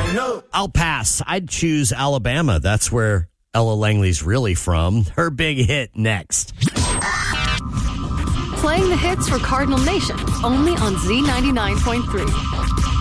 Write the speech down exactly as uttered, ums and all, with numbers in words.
no. I'll pass. I'd choose Alabama. That's where Ella Langley's really from. Her big hit next. Playing the hits for Cardinal Nation, only on Z ninety-nine point three.